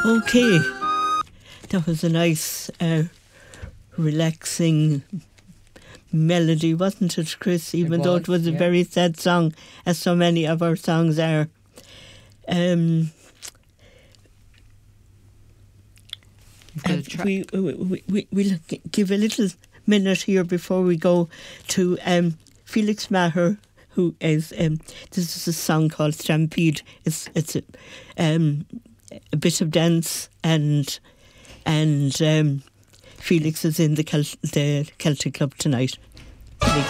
Okay, that was a nice, relaxing melody, wasn't it, Chris? Even though it was a very sad song, as so many of our songs are. We'll give a little minute here before we go to Felix Maher, who is this is a song called Stampede. It's a bit of dance, and Felix is in the Celtic Club tonight. Felix.